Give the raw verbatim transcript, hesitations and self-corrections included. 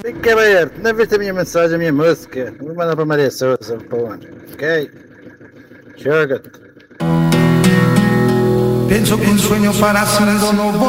Fica aberto, não viste a minha mensagem, a minha música. Vou mandar para Maria Souza, para onde? Ok? Joga-te. Pienso que un sueño para haciendo no